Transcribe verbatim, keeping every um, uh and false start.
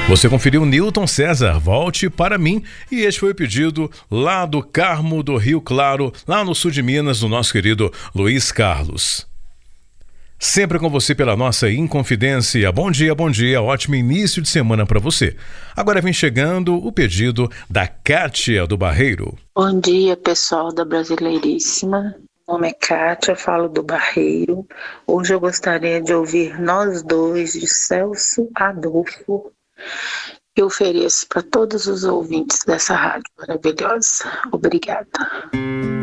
Você conferiu Newton César, Volte para Mim, e este foi o pedido lá do Carmo do Rio Claro, lá no sul de Minas, do nosso querido Luiz Carlos. Sempre com você pela nossa Inconfidência. Bom dia, bom dia, ótimo início de semana para você. Agora vem chegando o pedido da Kátia do Barreiro. Bom dia, pessoal da Brasileiríssima. Meu nome é Kátia, falo do Barreiro. Hoje eu gostaria de ouvir Nós Dois, de Celso Adolfo, que eu ofereço para todos os ouvintes dessa rádio maravilhosa. Obrigada.